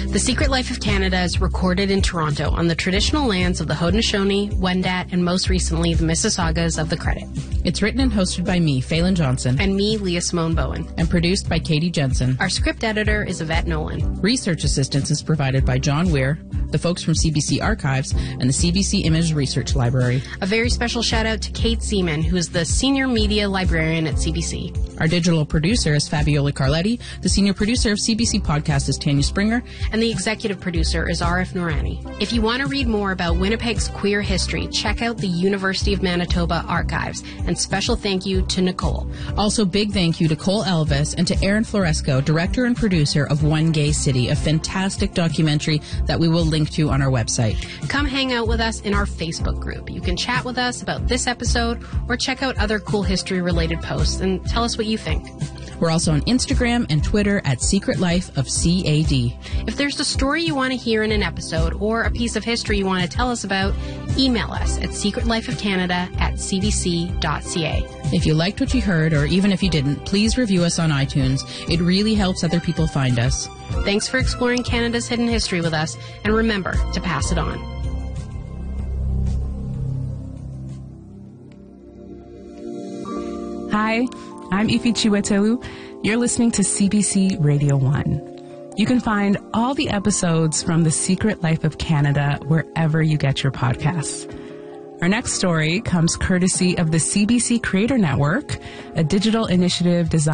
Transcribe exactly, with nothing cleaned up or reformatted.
The Secret Life of Canada is recorded in Toronto on the traditional lands of the Haudenosaunee, Wendat, and most recently the Mississaugas of the Credit. It's written and hosted by me, Phelan Johnson. And me, Leah Simone Bowen. And produced by Katie Jensen. Our script editor is Yvette Nolan. Research assistance is provided by John Weir, the folks from C B C Archives, and the C B C Image Research Library. A very special shout out to Kate Seaman, who is the Senior Media Librarian at C B C. Our digital producer is Fabiola Carletti. The senior producer of C B C Podcast is Tanya Springer. And the executive producer is Arif Noorani. If you want to read more about Winnipeg's queer history, check out the University of Manitoba Archives. And special thank you to Nicole. Also, big thank you to Cole Elvis and to Aaron Floresco, director and producer of One Gay City, a fantastic documentary that we will link to on our website. Come hang out with us in our Facebook group. You can chat with us about this episode or check out other cool history-related posts and tell us what you think. We're also on Instagram and Twitter at Secret Life of C A D. If there's a story you want to hear in an episode or a piece of history you want to tell us about, email us at secretlifeofcanada at c b c dot c a. If you liked what you heard, or even if you didn't, please review us on iTunes. It really helps other people find us. Thanks for exploring Canada's hidden history with us, and remember to pass it on. Hi, I'm Ifi Chiwetelu. You're listening to C B C Radio one. You can find all the episodes from The Secret Life of Canada wherever you get your podcasts. Our next story comes courtesy of the C B C Creator Network, a digital initiative designed